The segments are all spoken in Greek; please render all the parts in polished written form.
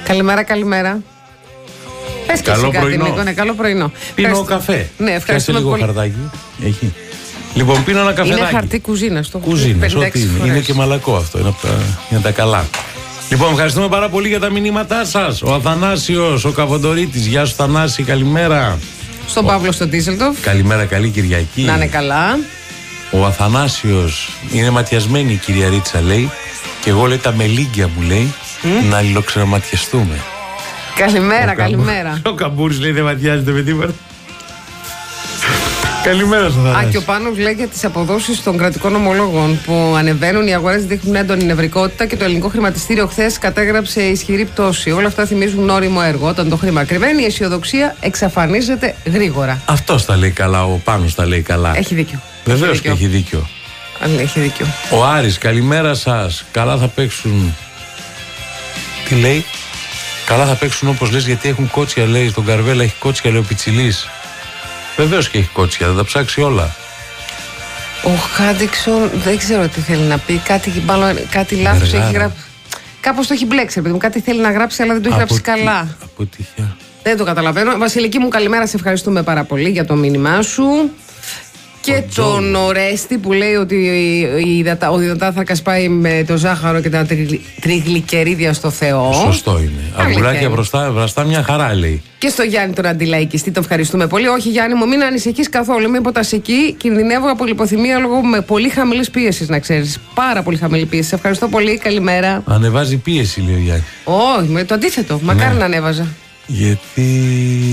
Καλημέρα, καλημέρα. Πες και εσύ κάτι, Νίκο, ναι, καλό πρωινό. Πίνω καφέ. Ναι, ευχαριστούμε λίγο πολύ. χαρτάκι. Έχει. Λοιπόν, πίνω ένα καφεδάκι. Είναι χαρτί κουζίνα. Κουζίνα, ό,τι είναι. Είναι και μαλακό αυτό. Είναι τα καλά. Λοιπόν, ευχαριστούμε πάρα πολύ για τα μηνύματά σας. Ο Αθανάσιος, ο Καβοντορίτης. Γεια σου, Θανάση, καλημέρα. Στον Παύλο στο Ντίζελντοφ. Καλημέρα, καλή Κυριακή. Να είναι καλά. Ο Αθανάσιος είναι ματιασμένη η κυρία Ρίτσα, λέει. Και εγώ, λέει, τα μελίγκια μου, λέει, να αλληλοξεραματιαστούμε. Καλημέρα, καλημέρα. Ο Καμπούρης, λέει, δεν ματιάζεται με τίποτα. Καλημέρα σας, Θανάση. Και ο Πάνος λέει για τις αποδόσεις των κρατικών ομολόγων που ανεβαίνουν, οι αγορές δείχνουν έντονη νευρικότητα και το ελληνικό χρηματιστήριο χθες κατέγραψε ισχυρή πτώση. Όλα αυτά θυμίζουν όριμο έργο. Όταν το χρήμα κρυβαίνει, η αισιοδοξία εξαφανίζεται γρήγορα. Αυτός τα λέει καλά, ο Πάνος τα λέει καλά. Έχει δίκιο. Βεβαίως και έχει δίκιο. Έχει δίκιο. Ο Άρης, καλημέρα σας. Καλά θα παίξουν. Τι λέει? Καλά θα παίξουν όπως λες, γιατί έχουν κότσια, λέει. Στον Καρβέλα έχει κότσια, λέει ο Πιτσιλής. Βεβαίως και έχει κότσια, θα τα ψάξει όλα. Ο Χάντιξον δεν ξέρω τι θέλει να πει. Κάτι λάθος έχει γράψει. Κάπως το έχει μπλέξει, παιδί μου. Κάτι θέλει να γράψει, αλλά δεν το έχει γράψει καλά. Αποτυχία. Δεν το καταλαβαίνω. Βασιλική μου, καλημέρα. Σε ευχαριστούμε πάρα πολύ για το μήνυμά σου. Και τον Ορέστη που λέει ότι ο υδατάνθρακας πάει με το ζάχαρο και τα τριγλικερίδια στο Θεό. Σωστό είναι. Αυγουράκια βραστά μια χαρά, λέει. Και στο Γιάννη τον αντιλαϊκιστή, τον ευχαριστούμε πολύ. Όχι, Γιάννη μου, μην ανησυχείς καθόλου. Μην ποτασική. Κινδυνεύω από λιποθυμία λόγω με πολύ χαμηλή πίεση, να ξέρεις. Πάρα πολύ χαμηλή πίεση. Σε ευχαριστώ πολύ. Καλημέρα. Ανεβάζει πίεση, λέει ο Γιάννη. Όχι, με το αντίθετο. Μακάρι να ανέβαζα. Γιατί.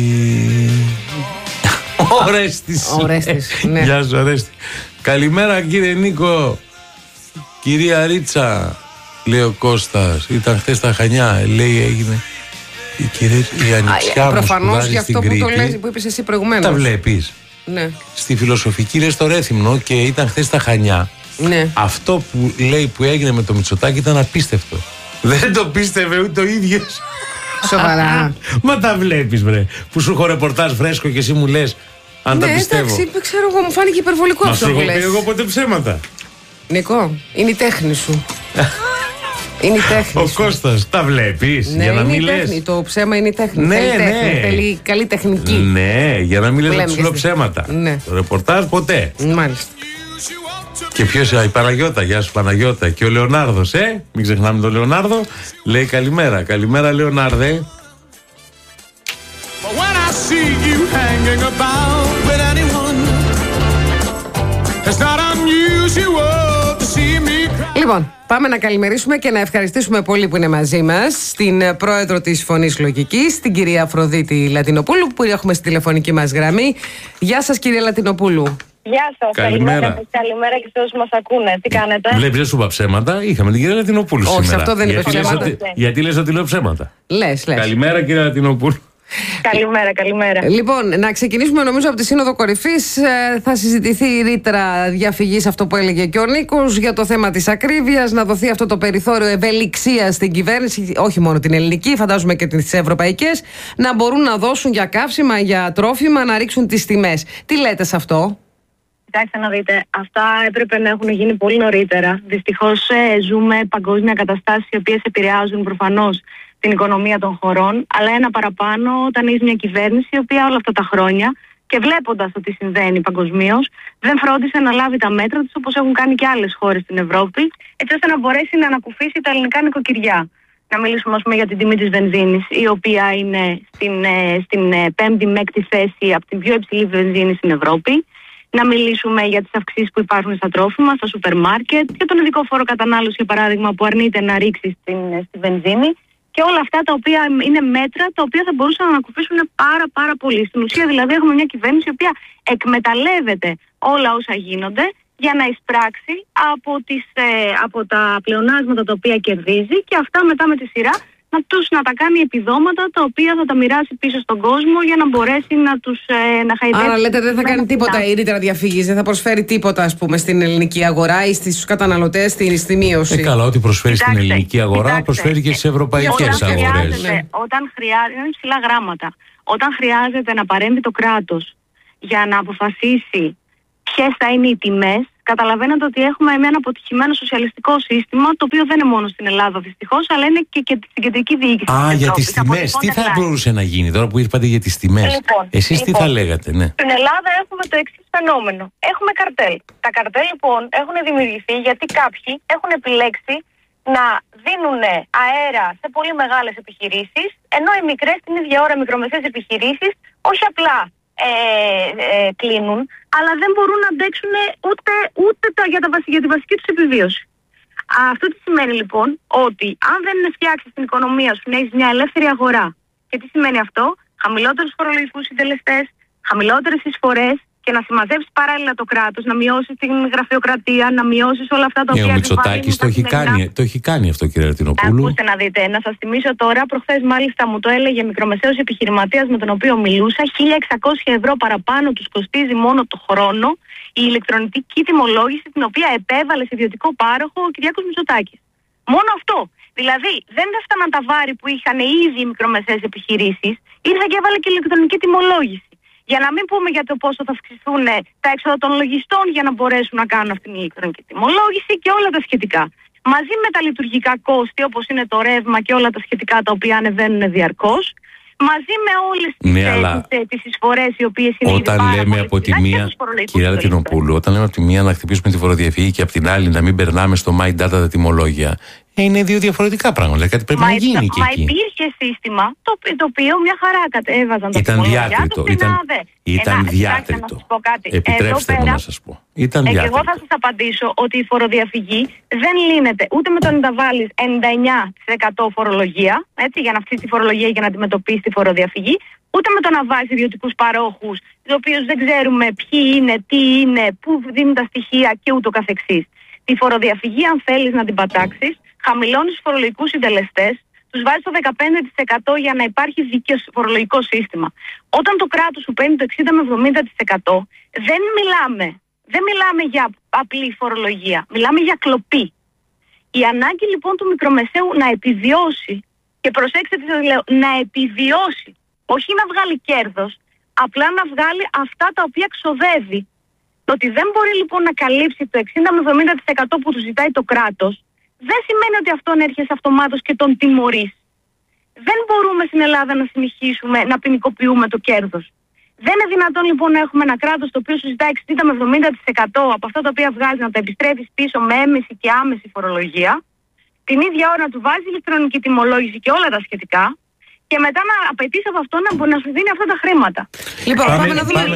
Ορέστης. Ναι. Γεια σου, Ορέστη. Καλημέρα, κύριε Νίκο. Κυρία Ρίτσα, λέει ο Κώστας. Ήταν χθες στα Χανιά, λέει, έγινε η ανιψιά μου. Προφανώς για αυτό που το λες, που είπες εσύ προηγουμένως. Τα βλέπεις. Ναι. Στη φιλοσοφική, λέει, στο Ρέθυμνο, και ήταν χθες στα Χανιά. Ναι. Αυτό που λέει που έγινε με το Μητσοτάκη ήταν απίστευτο. Δεν το πίστευε ούτε ο ίδιος. Σοβαρά. Μα τα βλέπεις, βρε. Που σου έχω ρεπορτάζ φρέσκο και εσύ μου λες αν τα πιστεύω. Εντάξει, ξέρω εγώ, μου φάνηκε υπερβολικό αυτό που λες. Μα σου έχω πει εγώ ποτέ ψέματα. Νικό, είναι η τέχνη σου. Είναι η τέχνη Ο σου. Κώστας, τα βλέπεις, ναι, για να μην λες. λες. Το ψέμα είναι η τέχνη. Ναι, θέλει ναι. τέχνη, θέλει καλή τεχνική. Ναι, για να μην λες να σου λέω ψέματα. Ναι. Το ρεπορτάζ ποτέ. Μάλιστα. Και ποιος, η Παναγιώτα, γεια σου Παναγιώτα. Και ο Λεωνάρδος, μην ξεχνάμε τον Λεωνάρδο. Λέει καλημέρα, καλημέρα Λεωνάρδε. Λοιπόν, πάμε να καλημερίσουμε και να ευχαριστήσουμε πολύ που είναι μαζί μας την πρόεδρο της Φωνής Λογικής, την κυρία Αφροδίτη Λατινοπούλου, που έχουμε στη τηλεφωνική μας γραμμή. Γεια σας, κυρία Λατινοπούλου. Γεια σας, καλημέρα και σε όσους μας ακούνε. Τι κάνετε? Βλέπεις, δεν σου είπα ψέματα. Είχαμε την κυρία Λατινοπούλου σήμερα. Όχι, αυτό δεν είπε ψέματα. Γιατί λες ότι λέω ψέματα? Λες. Καλημέρα, κυρία Λατινοπούλου. Καλημέρα. Λοιπόν, να ξεκινήσουμε νομίζω από τη Σύνοδο Κορυφής. Θα συζητηθεί η ρήτρα διαφυγής, αυτό που έλεγε και ο Νίκος, για το θέμα της ακρίβειας, να δοθεί αυτό το περιθώριο ευελιξίας στην κυβέρνηση, όχι μόνο την ελληνική, φαντάζομαι και τις ευρωπαϊκές, να μπορούν να δώσουν για καύσιμα, για τρόφιμα, να ρίξουν τις τιμές. Τι λέτε σε αυτό? Κοιτάξτε να δείτε, αυτά έπρεπε να έχουν γίνει πολύ νωρίτερα. Δυστυχώς ζούμε παγκόσμια καταστάσεις οι οποίες επηρεάζουν προφανώς την οικονομία των χωρών, αλλά ένα παραπάνω όταν έχει μια κυβέρνηση η οποία όλα αυτά τα χρόνια και βλέποντας το τι συμβαίνει παγκοσμίως, δεν φρόντισε να λάβει τα μέτρα της όπως έχουν κάνει και άλλες χώρες στην Ευρώπη, έτσι ώστε να μπορέσει να ανακουφίσει τα ελληνικά νοικοκυριά. Να μιλήσουμε, ας πούμε, για την τιμή της βενζίνης, η οποία είναι στην 5η με 6η θέση από την πιο υψηλή βενζίνη στην Ευρώπη. Να μιλήσουμε για τις αυξήσεις που υπάρχουν στα τρόφιμα, στα σούπερ μάρκετ, για τον ειδικό φόρο κατανάλωση, για παράδειγμα, που αρνείται να ρίξει στη βενζίνη. Και όλα αυτά τα οποία είναι μέτρα τα οποία θα μπορούσαν να ανακουφίσουν πάρα πολύ. Στην ουσία δηλαδή έχουμε μια κυβέρνηση η οποία εκμεταλλεύεται όλα όσα γίνονται για να εισπράξει από τα πλεονάσματα τα οποία κερδίζει και αυτά μετά με τη σειρά να τα κάνει επιδόματα τα οποία θα τα μοιράσει πίσω στον κόσμο για να μπορέσει να χαϊδέψει. Άρα λέτε δεν θα κάνει τίποτα η ρήτρα διαφύγης, δεν θα προσφέρει τίποτα, ας πούμε, στην ελληνική αγορά ή στους καταναλωτές στη μείωση. Καλά, ό,τι προσφέρει στην ελληνική αγορά προσφέρει και στις ευρωπαϊκές αγορές. Όταν χρειάζεται, είναι ψηλά γράμματα. Όταν χρειάζεται να παρέμβει το κράτος για να αποφασίσει ποιες θα είναι οι τιμές, καταλαβαίνετε ότι έχουμε ένα αποτυχημένο σοσιαλιστικό σύστημα, το οποίο δεν είναι μόνο στην Ελλάδα δυστυχώς, αλλά είναι και στην κεντρική διοίκηση. Για τις τιμές. Τι θα μπορούσε να γίνει τώρα που είπατε για τις τιμές? Εσείς τι θα λέγατε? Ναι. Στην Ελλάδα έχουμε το εξής φαινόμενο. Έχουμε καρτέλ. Τα καρτέλ λοιπόν έχουν δημιουργηθεί γιατί κάποιοι έχουν επιλέξει να δίνουν αέρα σε πολύ μεγάλες επιχειρήσεις, ενώ οι μικρές την ίδια ώρα μικρομεσαίες επιχειρήσεις όχι απλά κλείνουν, αλλά δεν μπορούν να αντέξουν ούτε για τη βασική τους επιβίωση. Αυτό τι σημαίνει λοιπόν? Ότι αν δεν φτιάξεις την οικονομία σου να έχεις μια ελεύθερη αγορά, και τι σημαίνει αυτό? Χαμηλότερους φορολογικούς συντελεστές, χαμηλότερες εισφορές, και να συμμαζέψεις παράλληλα το κράτος, να μειώσεις την γραφειοκρατία, να μειώσεις όλα αυτά τα οποία... Ο Μητσοτάκης το έχει κάνει αυτό, κύριε Αρτινοπούλου. Ακούστε να δείτε, να σας θυμίσω τώρα, προχθές μάλιστα μου το έλεγε μικρομεσαίος επιχειρηματίας με τον οποίο μιλούσα, 1.600 ευρώ παραπάνω τους κοστίζει μόνο το χρόνο η ηλεκτρονική τιμολόγηση, την οποία επέβαλε σε ιδιωτικό πάροχο ο Κυριάκος Μητσοτάκης. Μόνο αυτό. Δηλαδή δεν έφταναν τα βάρη που είχαν ήδη οι μικρομεσαίες επιχειρήσεις, ήρθε και έβαλε και ηλεκτρονική τιμολόγηση. Για να μην πούμε για το πόσο θα αυξηθούν τα έξοδα των λογιστών για να μπορέσουν να κάνουν αυτήν την ηλεκτρονική τιμολόγηση και όλα τα σχετικά. Μαζί με τα λειτουργικά κόστη, όπως είναι το ρεύμα και όλα τα σχετικά τα οποία ανεβαίνουν διαρκώς, μαζί με όλες τις εισφορές οι οποίες είναι ήδη πάρα πολύ. Όταν λέμε από τη μία, κύριε Αρτινοπούλου, όταν λέμε από τη μία να χτυπήσουμε τη φοροδιαφυγή και από την άλλη να μην περνάμε στο My Data τα τιμολόγια, είναι δύο διαφορετικά πράγματα. Κάτι πρέπει να γίνει και εκεί. Μα υπήρχε σύστημα το οποίο μια χαρά έβαζαν τα τιμολόγια του. Ήταν διάκριτο. Επιτρέψτε μου να σας πω. Ήταν διάκριτο. Εγώ θα σας απαντήσω ότι η φοροδιαφυγή δεν λύνεται ούτε με το να τα βάλεις 99% φορολογία, έτσι, για να αυξήσει τη φορολογία και να αντιμετωπίσει τη φοροδιαφυγή, ούτε με το να βάζει ιδιωτικούς παρόχους, τους οποίους δεν ξέρουμε ποιοι είναι, τι είναι, πού δίνουν τα στοιχεία και ούτω καθεξής. Τη φοροδιαφυγή, αν θέλεις να την πατάξεις, χαμηλώνεις τους φορολογικούς συντελεστές, τους βάζεις το 15% για να υπάρχει δίκαιο φορολογικό σύστημα. Όταν το κράτος σου παίρνει το 60 με 70%, δεν μιλάμε για απλή φορολογία, μιλάμε για κλοπή. Η ανάγκη λοιπόν του μικρομεσαίου να επιβιώσει, και προσέξτε τι σας λέω, να επιβιώσει, όχι να βγάλει κέρδος, απλά να βγάλει αυτά τα οποία ξοδεύει. Το ότι δεν μπορεί λοιπόν να καλύψει το 60 με 70% που του ζητάει το κράτος, δεν σημαίνει ότι αυτόν έρχεσαι αυτομάτως και τον τιμωρείς. Δεν μπορούμε στην Ελλάδα να συνεχίσουμε να ποινικοποιούμε το κέρδος. Δεν είναι δυνατόν λοιπόν να έχουμε ένα κράτος το οποίο σου ζητάει 60 με 70% από αυτά τα οποία βγάζει να τα επιστρέφεις πίσω με έμεση και άμεση φορολογία, την ίδια ώρα να του βάζει ηλεκτρονική τιμολόγηση και όλα τα σχετικά, και μετά να απαιτείς από αυτό να μπορεί να σου δίνει αυτά τα χρήματα. Λοιπόν, πάμε να δούμε.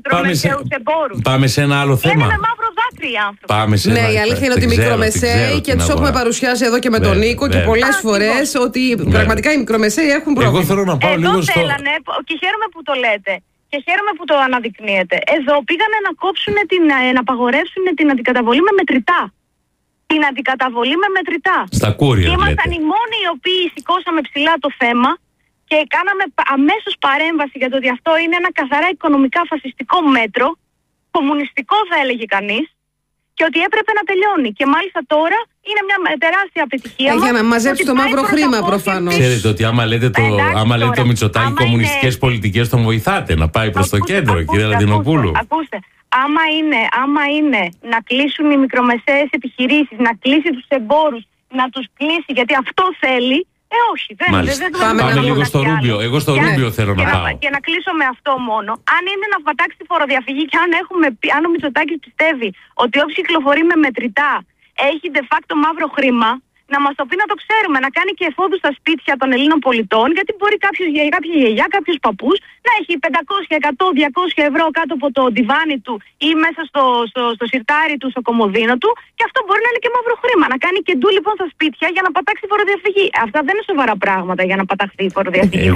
Πάμε σε ένα άλλο θέμα. Είναι με μαύρο δάκρυ οι άνθρωποι. Ναι, η αλήθεια είναι ότι οι μικρομεσαίοι, και τους έχουμε παρουσιάσει εδώ και με τον Νίκο και πολλές φορές, ότι πραγματικά οι μικρομεσαίοι έχουν πρόβλημα. Εγώ θέλω να πάω λίγο στο... Και χαίρομαι που το λέτε. Και χαίρομαι που το αναδεικνύετε. Εδώ πήγανε να κόψουν να απαγορεύσουν την αντικαταβολή με μετρητά. Την αντικαταβολή με μετρητά. Στα κούρια. Και ήμασταν οι μόνοι οι οποίοι σηκώσαμε ψηλά το θέμα και κάναμε αμέσως παρέμβαση για το ότι αυτό είναι ένα καθαρά οικονομικά φασιστικό μέτρο, κομμουνιστικό θα έλεγε κανείς, και ότι έπρεπε να τελειώνει. Και μάλιστα τώρα είναι μια τεράστια επιτυχία. Για να μαζέψει το μαύρο χρήμα προφανώς. Ξέρετε ότι άμα λέτε το Μητσοτάκη κομμουνιστικές πολιτικές τον βοηθάτε να πάει προς το κέντρο, κύριε Ρατινοπούλου. Ακούστε. Άμα είναι να κλείσουν οι μικρομεσαίες επιχειρήσεις, να κλείσει τους εμπόρους, να τους κλείσει γιατί αυτό θέλει, όχι, δεν πάμε λίγο στο Ρούμπιο. Εγώ στο Ρούμπιο θέλω να πάω. Και να κλείσω με αυτό μόνο. Αν είναι να πατάξει τη φοροδιαφυγή και αν ο Μητσοτάκης πιστεύει ότι όποιος κυκλοφορεί με μετρητά έχει de facto μαύρο χρήμα, να μας το πει να το ξέρουμε, να κάνει και εφόδους στα σπίτια των Ελλήνων πολιτών, γιατί μπορεί κάποια γιαγιά, κάποιος παππούς να έχει 500, 100, 200 ευρώ κάτω από το ντιβάνι του ή μέσα στο σιρτάρι του, στο κομοδίνο του, και αυτό μπορεί να είναι και μαύρο χρήμα. Να κάνει και ντου λοιπόν στα σπίτια για να πατάξει τη φοροδιαφυγή. Αυτά δεν είναι σοβαρά πράγματα για να παταχθεί η φοροδιαφυγή.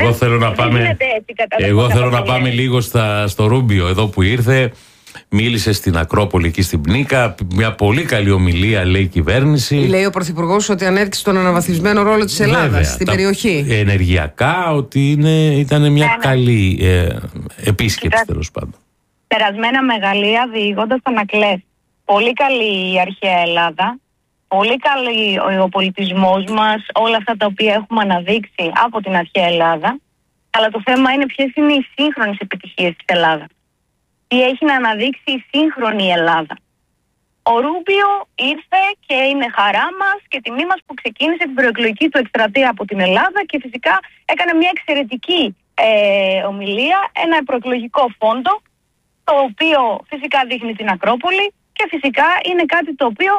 Εγώ θέλω να πάμε λίγο στο Ρούμπιο, εδώ που ήρθε. Μίλησε στην Ακρόπολη εκεί στην Πνίκα. Μια πολύ καλή ομιλία, λέει η κυβέρνηση. Λέει ο Πρωθυπουργός ότι ανέδειξε τον αναβαθμισμένο ρόλο της Ελλάδας στην περιοχή. Ενεργειακά, ότι ήταν μια καλή επίσκεψη, τέλος πάντων. Περασμένα μεγαλεία διηγώντας τον Ακλές. Πολύ καλή η αρχαία Ελλάδα. Πολύ καλή ο πολιτισμός μας. Όλα αυτά τα οποία έχουμε αναδείξει από την αρχαία Ελλάδα. Αλλά το θέμα είναι ποιες είναι οι σύγχρονες επιτυχίες της Ελλάδας. Τι έχει να αναδείξει η σύγχρονη Ελλάδα. Ο Ρούμπιο ήρθε και είναι χαρά μας και τιμή μας που ξεκίνησε την προεκλογική του εκστρατεία από την Ελλάδα και φυσικά έκανε μια εξαιρετική ομιλία, ένα προεκλογικό φόντο, το οποίο φυσικά δείχνει την Ακρόπολη και φυσικά είναι κάτι το οποίο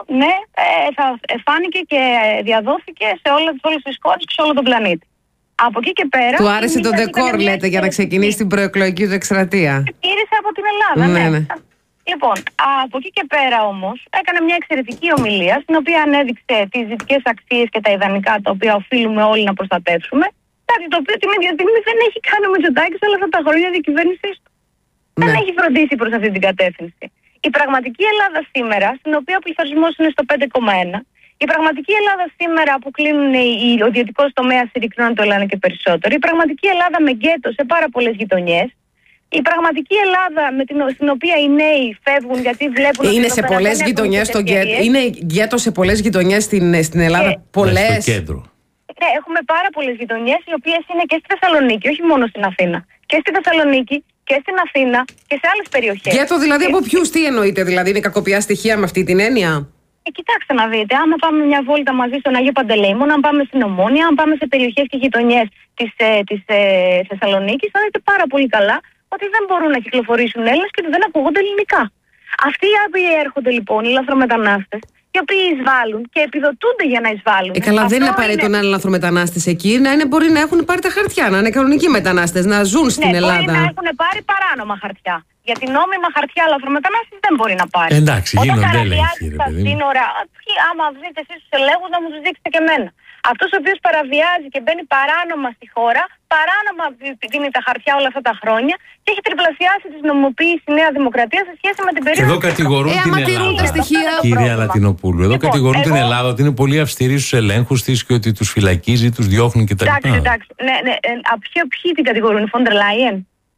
θα φάνηκε και διαδόθηκε σε όλες τις χώρες και σε όλο τον πλανήτη. Από εκεί και πέρα. Του άρεσε το ντεκόρ, λέτε, για να ξεκινήσει την προεκλογική του εκστρατεία. Ξεκίνησε από την Ελλάδα, ναι. Λοιπόν, από εκεί και πέρα όμως έκανε μια εξαιρετική ομιλία, στην οποία ανέδειξε τις δυτικές αξίες και τα ιδανικά τα οποία οφείλουμε όλοι να προστατεύσουμε. Κάτι το οποίο την ίδια στιγμή δεν έχει κάνει ο Μητσοτάκης όλα αυτά τα χρόνια διακυβέρνησής του. Δεν έχει φροντίσει προς αυτή την κατεύθυνση. Η πραγματική Ελλάδα σήμερα, στην οποία ο πληθωρισμός είναι στο 5,1, η πραγματική Ελλάδα σήμερα που κλείνουν ο ιδιωτικός τομέας, συρρυκνώνει το Ελλάδα και περισσότερο, η πραγματική Ελλάδα με γκέτο σε πάρα πολλές γειτονιές, η πραγματική Ελλάδα στην οποία οι νέοι φεύγουν γιατί βλέπουν. Είναι σε πολλές γειτονιές το γκέτο. Είναι γκέτο σε πολλές γειτονιές στην Ελλάδα. Πολλές. Στο κέντρο. Ναι, έχουμε πάρα πολλές γειτονιές, οι οποίες είναι και στη Θεσσαλονίκη, όχι μόνο στην Αθήνα. Και στη Θεσσαλονίκη και στην Αθήνα και σε άλλες περιοχές. Γκέτο δηλαδή από ποιους, τι εννοείτε, δηλαδή είναι κακοποιά στοιχεία με αυτή την έννοια? Κοιτάξτε να δείτε, άμα πάμε μια βόλτα μαζί στον Αγίο Παντελεήμονα, αν πάμε στην Ομόνια, αν πάμε σε περιοχές και γειτονιές της Θεσσαλονίκης, θα δείτε πάρα πολύ καλά ότι δεν μπορούν να κυκλοφορήσουν Έλληνες και ότι δεν ακούγονται ελληνικά. Αυτοί οι οποίοι έρχονται λοιπόν, οι λαθρομετανάστες, οι οποίοι εισβάλλουν και επιδοτούνται για να εισβάλλουν. Καλά, δεν είναι απαραίτητο να είναι λαθρομετανάστες εκεί, μπορεί να έχουν πάρει τα χαρτιά, να είναι κανονικοί μετανάστες, να ζουν στην Ελλάδα. Μπορεί να έχουν πάρει παράνομα χαρτιά. Γιατί νόμιμα χαρτιά λαθρομετανάστες δεν μπορεί να πάρει. Εντάξει, γίνονται έλεγχοι. Στα σύνορα, άμα δείτε εσείς τους ελέγχους, να μου τους δείξετε και εμένα. Αυτός ο οποίος παραβιάζει και μπαίνει παράνομα στη χώρα, παράνομα δίνει τα χαρτιά όλα αυτά τα χρόνια και έχει τριπλασιάσει τη νομιμοποίηση η Νέα Δημοκρατία σε σχέση με την περίοδο. Εδώ κατηγορούν την Ελλάδα. Κυρία Λατινοπούλου, εδώ κατηγορούν την Ελλάδα ότι είναι πολύ αυστηρή στους ελέγχους της και ότι τους φυλακίζει, τους διώχνει κτλ. Εντάξει. Ναι. Ποιοι την κατηγορούν, η Φόντερ Λάιεν,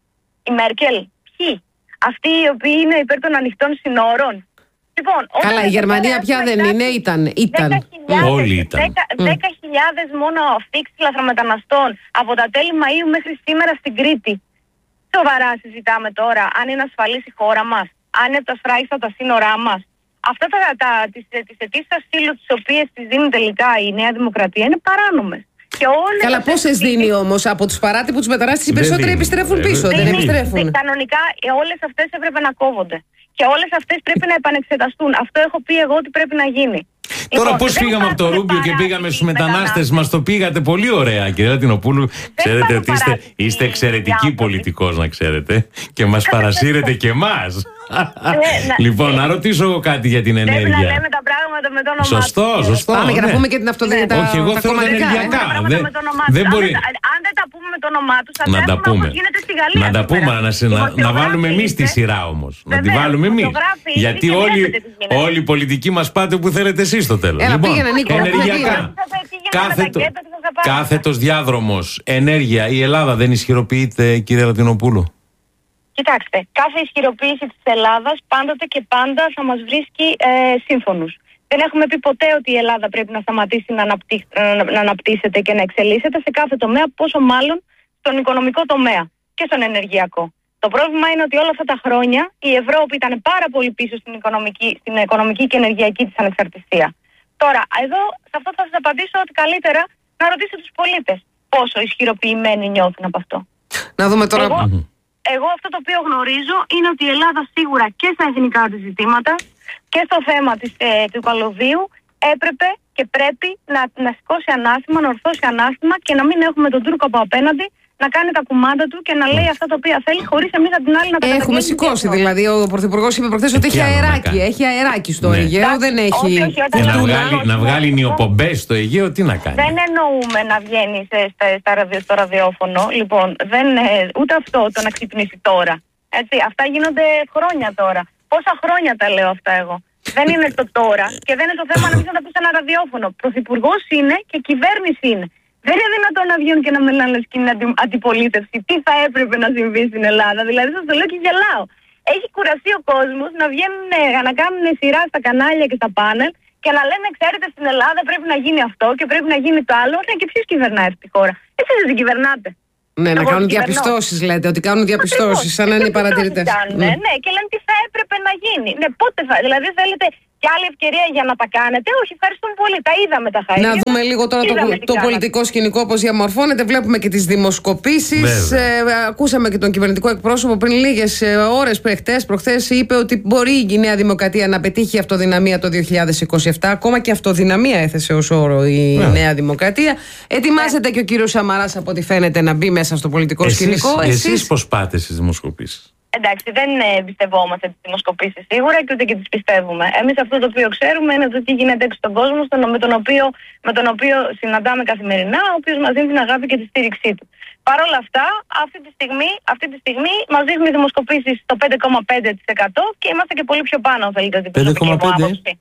η Μέρκελ, ποιοι? Αυτοί οι οποίοι είναι υπέρ των ανοιχτών συνόρων. Λοιπόν, καλά, η Γερμανία πια δεν είναι, ήταν. Όλοι ήταν. 10.000 μόνο αφήξεις λαθρομεταναστών από τα τέλη Μαΐου μέχρι σήμερα στην Κρήτη. Σοβαρά συζητάμε τώρα αν είναι ασφαλής η χώρα μας, αν είναι τα σφράγιστα τα σύνορά μας. Αυτά τις αιτήσεις ασύλου τις οποίες τις δίνει τελικά η Νέα Δημοκρατία είναι παράνομες. Καλά, πόσες δίνει όμως? Από τους παράτυπους μετανάστες οι περισσότεροι επιστρέφουν πίσω, δεν επιστρέφουν. Κανονικά όλες αυτές έπρεπε να κόβονται. Και όλες αυτές πρέπει να επανεξεταστούν. Αυτό έχω πει εγώ ότι πρέπει να γίνει. Τώρα πώς φύγαμε από το Ρούμπιο και πήγαμε στους μετανάστες? Μας το πήγατε πολύ ωραία, κυρία Λατινοπούλου. Ξέρετε ότι είστε εξαιρετική πολιτικός, να ξέρετε. Και μας παρασύρετε και εμάς. Λοιπόν, να ρωτήσω εγώ κάτι για την ενέργεια. Πρέπει να λέμε τα πράγματα με το όνομά του. Σωστό. Πάμε και να πούμε και την αυτοδίκητα. Όχι, εγώ θέλω ενεργειακά. Δεν μπορεί. Αν δεν τα πούμε με το όνομά του, θα τρέχουμε όπως γίνεται στη Γαλλία. Να τα πούμε, να βάλουμε εμείς τη σειρά όμως. Να τη βάλουμε εμείς. Γιατί όλοι οι πολιτικοί μας πάτε που θέλετε εσείς στο τέλος. Λοιπόν, ενεργειακά. Κάθετος διάδρομος, ενέργεια. Η Ελλάδα δεν ισχυροποιείται, κύριε Λατινοπούλου? Κοιτάξτε, κάθε ισχυροποίηση της Ελλάδας πάντοτε και πάντα θα μας βρίσκει σύμφωνους. Δεν έχουμε πει ποτέ ότι η Ελλάδα πρέπει να σταματήσει να αναπτύσσεται και να εξελίσσεται σε κάθε τομέα, πόσο μάλλον στον οικονομικό τομέα και στον ενεργειακό. Το πρόβλημα είναι ότι όλα αυτά τα χρόνια η Ευρώπη ήταν πάρα πολύ πίσω στην οικονομική και ενεργειακή της ανεξαρτησία. Τώρα, εδώ σε αυτό θα σας απαντήσω ότι καλύτερα να ρωτήσετε τους πολίτες πόσο ισχυροποιημένοι νιώθουν από αυτό. Να δούμε τώρα. Εγώ αυτό το οποίο γνωρίζω είναι ότι η Ελλάδα σίγουρα και στα εθνικά της ζητήματα και στο θέμα του καλωδίου έπρεπε και πρέπει να σηκώσει ανάστημα, να ορθώσει ανάστημα και να μην έχουμε τον Τούρκο από απέναντι να κάνει τα κουμάντα του και να λέει αυτά τα οποία θέλει, χωρίς εμείς από την άλλη να τα καταγγέλνουμε. Έχουμε σηκώσει δηλαδή. Ο Πρωθυπουργός είπε προχθές ότι έχει αεράκι. Έχει αεράκι στο Αιγαίο, δεν έχει. Να βγάλει νιοπομπές στο Αιγαίο, τι να κάνει? Δεν εννοούμε να βγαίνει στο ραδιόφωνο. Λοιπόν, ούτε αυτό το να ξυπνήσει τώρα. Έτσι, αυτά γίνονται χρόνια τώρα. Πόσα χρόνια τα λέω αυτά εγώ? Δεν είναι το τώρα και δεν είναι το θέμα να μην τα πει σε ένα ραδιόφωνο. Πρωθυπουργός είναι και κυβέρνηση είναι. Δεν είναι δυνατόν να βγαίνουν και να μιλάνε και είναι αντιπολίτευση. Τι θα έπρεπε να συμβεί στην Ελλάδα? Δηλαδή, σας το λέω και γελάω. Έχει κουραστεί ο κόσμος να βγαίνουν, να κάνουν σειρά στα κανάλια και στα πάνελ και να λένε, ξέρετε, στην Ελλάδα πρέπει να γίνει αυτό και πρέπει να γίνει το άλλο. Ναι, και ποιος κυβερνάει αυτή τη χώρα? Εσείς δεν την κυβερνάτε. Ναι, να κάνουν διαπιστώσεις, λέτε, ότι κάνουν διαπιστώσεις, σαν να είναι οι παρατηρητές. Ναι, και λένε τι θα έπρεπε να γίνει. Ναι, πότε θα. Δηλαδή, θέλετε και άλλη ευκαιρία για να τα κάνετε. Όχι, ευχαριστούμε πολύ. Τα είδαμε τα χάρη. Να δούμε λίγο τώρα το πολιτικό σκηνικό πώς διαμορφώνεται. Βλέπουμε και τις δημοσκοπήσεις. Ακούσαμε και τον κυβερνητικό εκπρόσωπο πριν λίγες ώρες, προχθές, είπε ότι μπορεί η Νέα Δημοκρατία να πετύχει αυτοδυναμία το 2027. Ακόμα και αυτοδυναμία έθεσε ως όρο η Νέα Δημοκρατία. Ετοιμάζεται και ο κύριος Σαμαράς, από ό,τι φαίνεται, να μπει μέσα στο πολιτικό σκηνικό. Εσείς πώς πάτε στις δημοσκοπήσεις? Εντάξει, δεν εμπιστευόμαστε τις δημοσκοπήσεις σίγουρα και ούτε και τις πιστεύουμε. Εμείς αυτό το οποίο ξέρουμε είναι το τι γίνεται έξω στον κόσμο, με τον οποίο συναντάμε καθημερινά, ο οποίος μας δίνει την αγάπη και τη στήριξή του. Παρ' όλα αυτά, αυτή τη στιγμή μας δείχνουν οι δημοσκοπήσεις στο 5,5% και είμαστε και πολύ πιο πάνω, αν θέλετε, την προσωπική μου άποψη.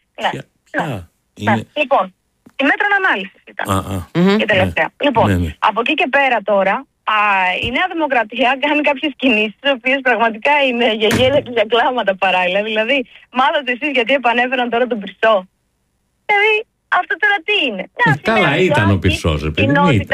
Λοιπόν, η Μέτρων Ανάλυσης ήταν η τελευταία. Λοιπόν, από εκεί και πέρα τώρα, η Νέα Δημοκρατία κάνει κάποιες κινήσεις, οι οποίες πραγματικά είναι για γέλια και για κλάματα παράλληλα. Δηλαδή, μάθατε εσείς γιατί επανέφεραν τώρα τον Πυρσό? Δηλαδή, αυτό τώρα τι είναι? Καλά, ήταν ο Πυρσός, επειδή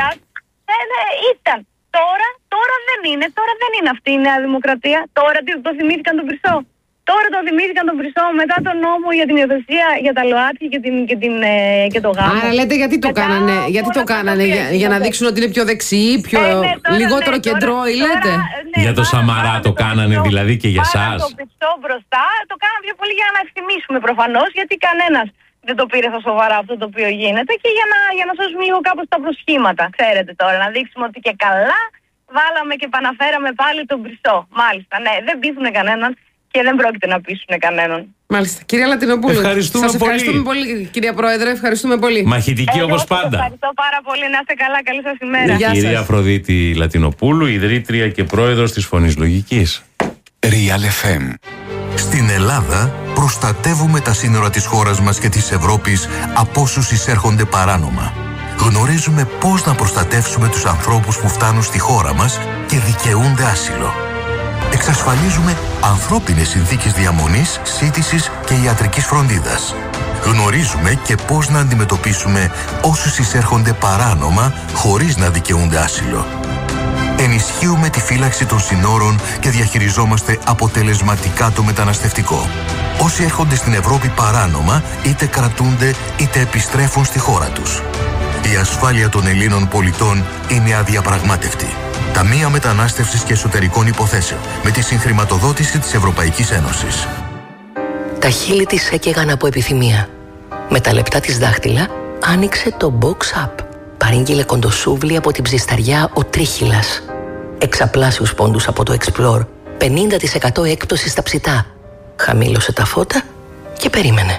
ήταν. Τώρα δεν είναι αυτή η Νέα Δημοκρατία. Τώρα το θυμήθηκαν τον Πυρσό. Τώρα το θυμήθηκαν τον Πυρσό μετά τον νόμο για την υιοθεσία για τα ΛΟΑΤΚΙ και το γάμο. Άρα λέτε γιατί το κάνανε? Γιατί το κάνανε? Για να δείξουν ότι είναι πιο δεξιοί, λιγότερο κεντρώοι, λέτε? Για το Σαμαρά το κάνανε δηλαδή και για εσάς? Το Πυρσό μπροστά το κάνανε πιο πολύ για να ευθυμίσουμε προφανώς, γιατί κανένας δεν το πήρε στα σοβαρά αυτό το οποίο γίνεται, και για να σώσουμε λίγο κάπως τα προσχήματα. Ξέρετε τώρα, να δείξουμε ότι και καλά βάλαμε και επαναφέραμε πάλι τον Πυρσό. Μάλιστα, ναι, δεν πείθουν κανέναν. Και δεν πρόκειται να πείσουν κανέναν. Μάλιστα. Κυρία Λατινοπούλου, ευχαριστούμε πολύ, κυρία Πρόεδρε. Ευχαριστούμε πολύ. Μαχητική όπως πάντα. Ευχαριστώ πάρα πολύ. Να είστε καλά. Καλή σας ημέρα. Η κυρία Αφροδίτη Λατινοπούλου, ιδρύτρια και πρόεδρος της Φωνής Λογικής. Real FM. Στην Ελλάδα προστατεύουμε τα σύνορα της χώρας μας και της Ευρώπης από όσους εισέρχονται παράνομα. Γνωρίζουμε πώς να προστατεύσουμε τους ανθρώπους που φτάνουν στη χώρα μας και δικαιούνται άσυλο. Εξασφαλίζουμε ανθρώπινες συνθήκες διαμονής, σύντησης και ιατρικής φροντίδας. Γνωρίζουμε και πώς να αντιμετωπίσουμε όσους εισέρχονται παράνομα χωρίς να δικαιούνται άσυλο. Ενισχύουμε τη φύλαξη των συνόρων και διαχειριζόμαστε αποτελεσματικά το μεταναστευτικό. Όσοι έρχονται στην Ευρώπη παράνομα, είτε κρατούνται είτε επιστρέφουν στη χώρα τους. Η ασφάλεια των Ελλήνων πολιτών είναι αδιαπραγμάτευτη. Ταμεία Μετανάστευσης και Εσωτερικών Υποθέσεων, με τη συγχρηματοδότηση της Ευρωπαϊκής Ένωσης. Τα χείλη της έκαιγαν από επιθυμία. Με τα λεπτά της δάχτυλα άνοιξε το Box Up. Παρήγγειλε κοντοσούβλι από την ψισταριά ο Τρίχυλας. Εξαπλάσιους πόντους από το Explore. 50% έκπτωση στα ψητά. Χαμήλωσε τα φώτα και περίμενε.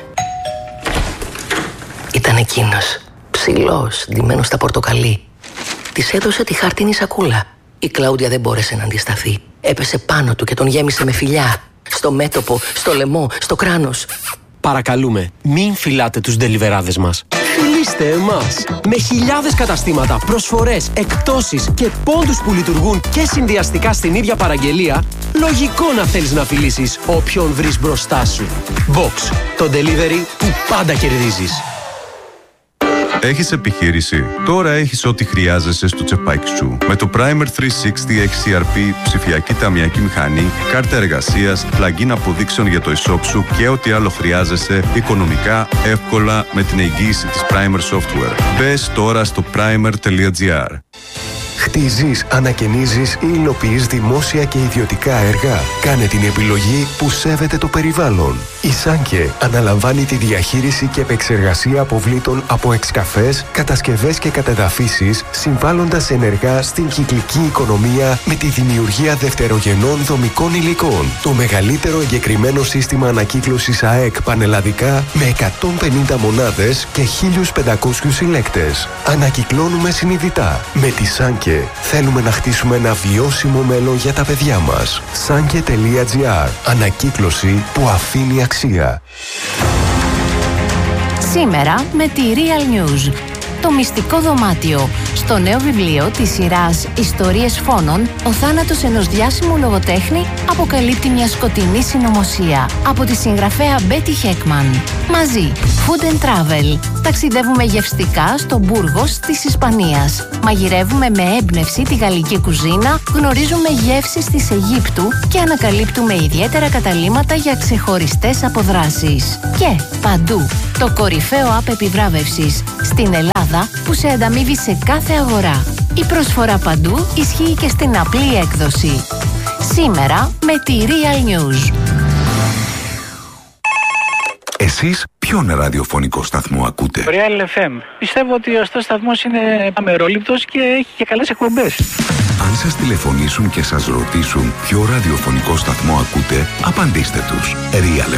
Ήταν εκείνος, ψηλός, ντυμένος στα πορτοκαλί. Της έδωσε τη χαρτίνη σακούλα. Η Κλάουδια δεν μπόρεσε να αντισταθεί. Έπεσε πάνω του και τον γέμισε με φιλιά. Στο μέτωπο, στο λαιμό, στο κράνος. Παρακαλούμε, μην φυλάτε τους ντελιβεράδες μας. Φιλήστε εμάς! Με χιλιάδες καταστήματα, προσφορές, εκπτώσεις και πόντους που λειτουργούν και συνδυαστικά στην ίδια παραγγελία, λογικό να θέλεις να φιλήσεις όποιον βρεις μπροστά σου. Box, το delivery που πάντα κερδίζεις. Έχεις επιχείρηση? Τώρα έχεις ό,τι χρειάζεσαι στο τσεπάκι σου. Με το Primer 360 XCRP, ψηφιακή ταμιακή μηχανή, κάρτα εργασίας, plugin αποδείξεων για το e-shop σου και ό,τι άλλο χρειάζεσαι οικονομικά, εύκολα με την εγγύηση της Primer Software. Μπες τώρα στο primer.gr. Χτίζεις, ανακαινίζεις ή υλοποιείς δημόσια και ιδιωτικά έργα? Κάνε την επιλογή που σέβεται το περιβάλλον. Η Σάνκε αναλαμβάνει τη διαχείριση και επεξεργασία αποβλήτων από εξκαφές, κατασκευές και κατεδαφίσεις, συμβάλλοντας ενεργά στην κυκλική οικονομία με τη δημιουργία δευτερογενών δομικών υλικών. Το μεγαλύτερο εγκεκριμένο σύστημα ανακύκλωσης ΑΕΚ πανελλαδικά με 150 μονάδες και 1.500 συλλέκτες. Ανακυκλώνουμε συνειδητά. Με τη Σάνκε θέλουμε να χτίσουμε ένα βιώσιμο μέλλον για τα παιδιά μας. Sanke.gr. Ανακύκλωση που αφήνει αξία. Σήμερα με τη Real News. Το μυστικό δωμάτιο Στο νέο βιβλίο της σειράς «Ιστορίες φόνων», ο θάνατος ενός διάσημου λογοτέχνη αποκαλύπτει μια σκοτεινή συνωμοσία από τη συγγραφέα Μπέτι Χέκμαν. Μαζί, Food and Travel. Ταξιδεύουμε γευστικά στο Μπούργος της Ισπανίας. Μαγειρεύουμε με έμπνευση τη γαλλική κουζίνα, γνωρίζουμε γεύσεις της Αιγύπτου και ανακαλύπτουμε ιδιαίτερα καταλύματα για ξεχωριστές αποδράσεις. Και παντού, το κορυφαίο app επιβράβευσης στην Ελλάδα που σε ανταμείβει σε κάθε αγορά. Η προσφορά παντού ισχύει και στην απλή έκδοση. Σήμερα με τη Real News. Εσείς ποιον ραδιοφωνικό σταθμό ακούτε? Real FM. Πιστεύω ότι ο σταθμός είναι αμερόληπτος και έχει και καλές εκπομπές. Αν σας τηλεφωνήσουν και σας ρωτήσουν ποιο ραδιοφωνικό σταθμό ακούτε, απαντήστε τους. Real